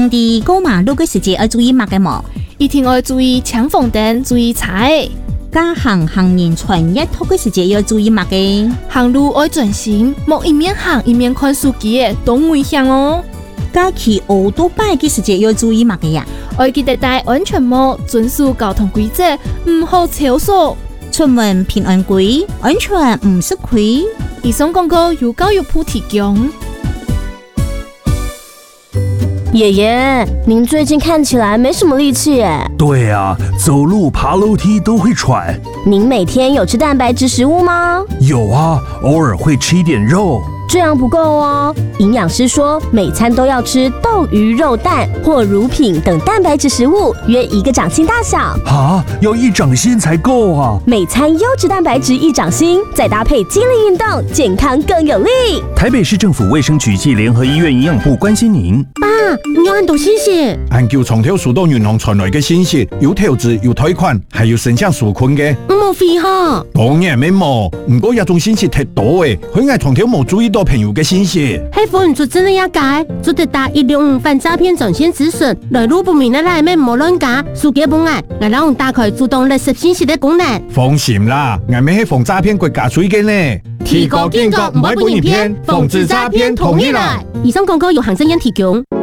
平地过马路嘅时节要注意乜嘅冇？ 一定要注意抢红灯，注意踩。 加行人穿一套嘅时节要注意乜嘅？ 行路要专心，莫一面行一面看手机嘅，都危险哦。 加骑奧多拜嘅時節要注意乜嘅呀？ 要記得戴安全帽，遵守交通規則，唔好超速。 出門平安歸，安全唔吃虧。 以上廣告由教育部提供。 爷爷，您最近看起來沒什麼力氣耶。 對啊，走路爬樓梯都會喘。 您每天有吃蛋白質食物嗎？ 有啊，偶爾會吃一點肉。 這樣不夠哦，營養師說每餐都要吃豆、魚、肉、蛋或乳品等蛋白質食物，約一個掌心大小。 啊，要一掌心才夠啊！ 每餐優質蛋白質一掌心，再搭配肌力運動，健康更有力。 台北市政府衛生局暨聯合醫院營養部關心您。 爸，你有很多信息。 研究從條數到銀行傳來嘅信息，有投資、有貸款，還有身上紓困嘅。 冇費哈？ 當然沒冇，不過一種信息太多誒，可能從條冇注意到朋友嘅信息。 係否做真的要改？做得打165反詐騙專線諮詢，來路不明的內面冇亂加，數據本案，我讓打開主動垃圾信息的功能。 放心啦，我們係防詐騙國家水嘅呢。 提高警覺，唔會被騙，防止詐騙同起來。以上廣告由行政院提供。